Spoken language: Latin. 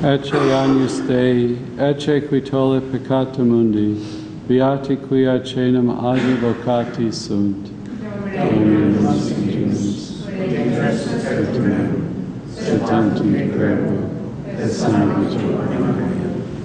Ecce agnus Dei, ecce qui tollit peccata mundi, beati quia cenam agi vocati sunt. Dominus Sanctus, et tantum verbo, et sanguis